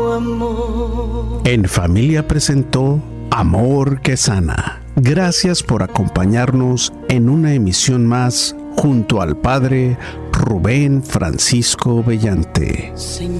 En Familia presentó Amor que Sana. Gracias por acompañarnos en una emisión más junto al Padre Rubén Francisco Bellante.